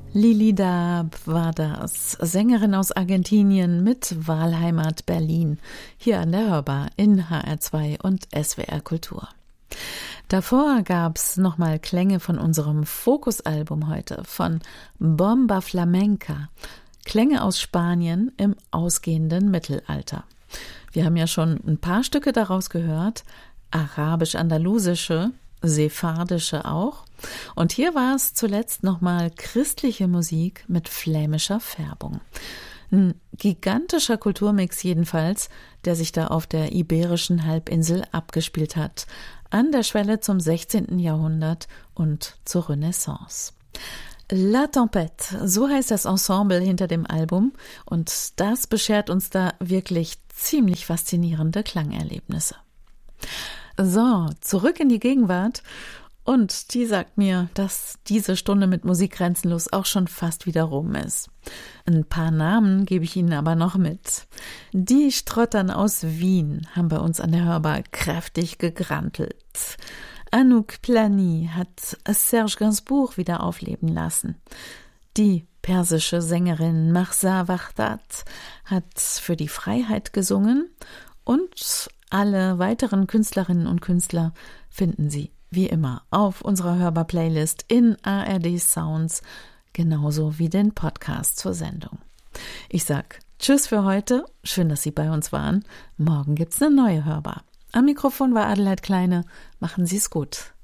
Lili Dab war das, Sängerin aus Argentinien mit Wahlheimat Berlin, hier an der Hörbar in HR2 und SWR Kultur. Davor gab's nochmal Klänge von unserem Fokusalbum heute, von Bomba Flamenca, Klänge aus Spanien im ausgehenden Mittelalter. Wir haben ja schon ein paar Stücke daraus gehört, arabisch-andalusische, sephardische auch. Und hier war es zuletzt nochmal christliche Musik mit flämischer Färbung. Ein gigantischer Kulturmix jedenfalls, der sich da auf der iberischen Halbinsel abgespielt hat, an der Schwelle zum 16. Jahrhundert und zur Renaissance. La Tempête, so heißt das Ensemble hinter dem Album, und das beschert uns da wirklich ziemlich faszinierende Klangerlebnisse. So, zurück in die Gegenwart, und die sagt mir, dass diese Stunde mit Musik grenzenlos auch schon fast wieder rum ist. Ein paar Namen gebe ich Ihnen aber noch mit. Die Strottern aus Wien haben bei uns an der Hörbar kräftig gegrantelt. Anouk Plani hat Serge Gainsbourg wieder aufleben lassen. Die persische Sängerin Mahsa Wahdat hat für die Freiheit gesungen, und alle weiteren Künstlerinnen und Künstler finden Sie wie immer auf unserer Hörbar-Playlist in ARD Sounds, genauso wie den Podcast zur Sendung. Ich sag Tschüss für heute, schön, dass Sie bei uns waren. Morgen gibt's eine neue Hörbar. Am Mikrofon war Adelheid Kleine. Machen Sie es gut.